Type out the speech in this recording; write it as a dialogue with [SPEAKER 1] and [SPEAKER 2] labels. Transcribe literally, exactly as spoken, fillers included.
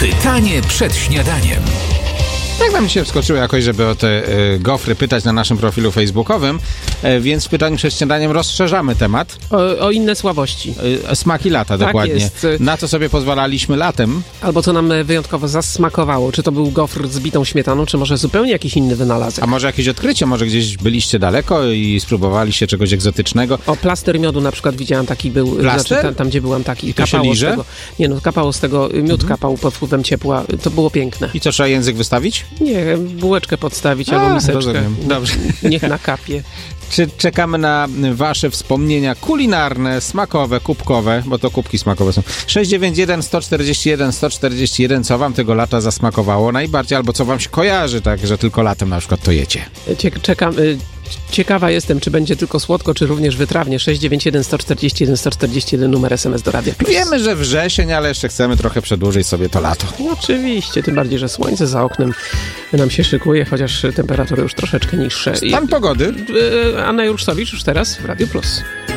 [SPEAKER 1] Pytanie przed śniadaniem.
[SPEAKER 2] Tak nam się wskoczyło jakoś, żeby o te y, gofry pytać na naszym profilu facebookowym, y, więc w pytaniu przed śniadaniem rozszerzamy temat.
[SPEAKER 3] O, o inne słabości.
[SPEAKER 2] Y, smaki lata,
[SPEAKER 3] Tak
[SPEAKER 2] dokładnie.
[SPEAKER 3] jest.
[SPEAKER 2] Na co sobie pozwalaliśmy latem.
[SPEAKER 3] Albo co nam wyjątkowo zasmakowało. Czy to był gofr z bitą śmietaną, czy może zupełnie jakiś inny wynalazek.
[SPEAKER 2] A może jakieś odkrycie, może gdzieś byliście daleko i spróbowaliście czegoś egzotycznego.
[SPEAKER 3] O, plaster miodu na przykład widziałem, taki był.
[SPEAKER 2] Plaster?
[SPEAKER 3] Znaczy, tam, tam gdzie byłam, taki.
[SPEAKER 2] I to się
[SPEAKER 3] kapało z
[SPEAKER 2] liże?
[SPEAKER 3] tego. Nie no, kapało z tego, miód mhm. kapał pod wpływem ciepła. To było piękne.
[SPEAKER 2] I co, trzeba język wystawić?
[SPEAKER 3] Nie, bułeczkę podstawić
[SPEAKER 2] A,
[SPEAKER 3] albo miseczkę.
[SPEAKER 2] rozumiem. Dobrze.
[SPEAKER 3] Niech nakapie.
[SPEAKER 2] Czy czekamy na wasze wspomnienia kulinarne, smakowe, kubkowe, bo to kubki smakowe są. sześć dziewięć jeden, sto czterdzieści jeden, sto czterdzieści jeden, co wam tego lata zasmakowało najbardziej, albo co wam się kojarzy, tak, że tylko latem na przykład to jecie.
[SPEAKER 3] Cie- czekam... Y- Ciekawa jestem, czy będzie tylko słodko, czy również wytrawnie. sześć dziewięć jeden, sto czterdzieści jeden, sto czterdzieści jeden numer es em es do Radia Plus.
[SPEAKER 2] Wiemy, że wrzesień, ale jeszcze chcemy trochę przedłużyć sobie to lato.
[SPEAKER 3] No, oczywiście, tym bardziej, że słońce za oknem nam się szykuje, chociaż temperatury już troszeczkę niższe.
[SPEAKER 2] Stan pogody.
[SPEAKER 3] Anna Juruszowicz już teraz w Radiu Plus.